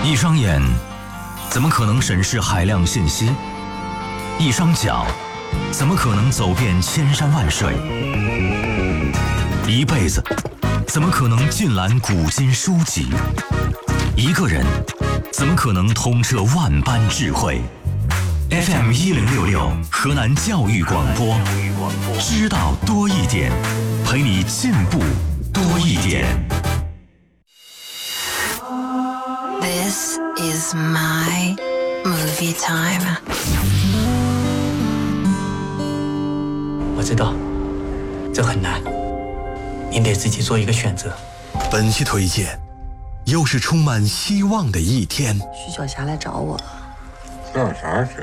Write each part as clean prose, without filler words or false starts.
一双眼怎么可能审视海量信息？一双脚怎么可能走遍千山万水？一辈子怎么可能尽览古今书籍？一个人怎么可能通彻万般智慧？FM 1066河南教育广播，知道多一点，陪你进步多一点。 This is my movie time。 我知道，这很难，您得自己做一个选择。 本期推荐，又是充满希望的一天。 徐小霞来找我了。 干啥去？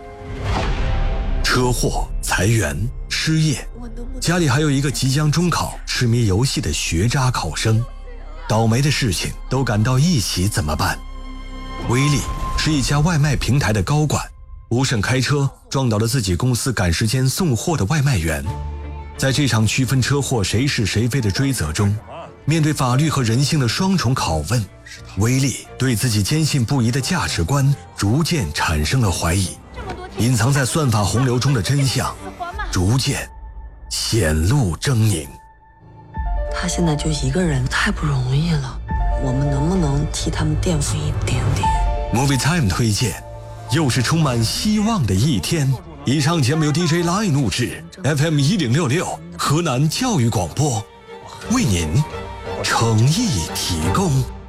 车祸、裁员、失业，家里还有一个即将中考、痴迷游戏的学渣考生，倒霉的事情都赶到一起怎么办？威力是一家外卖平台的高管，不慎开车撞倒了自己公司赶时间送货的外卖员。在这场区分车祸谁是谁非的追责中，面对法律和人性的双重拷问，威力对自己坚信不疑的价值观逐渐产生了怀疑，隐藏在算法洪流中的真相逐渐显露狰狞。 他现在就一个人，太不容易了，我们能不能替他们垫付一点点？ Movie Time 推荐，又是充满希望的一天。以上节目由 DJ Line 录制 ，FM 1066河南教育广播为您诚意提供。